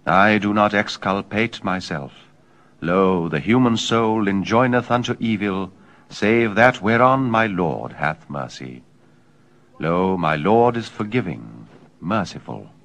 I do not exculpate myself. Lo, the human soul enjoineth unto evil, save that whereon my Lord hath mercy. Lo, my Lord is forgiving, merciful.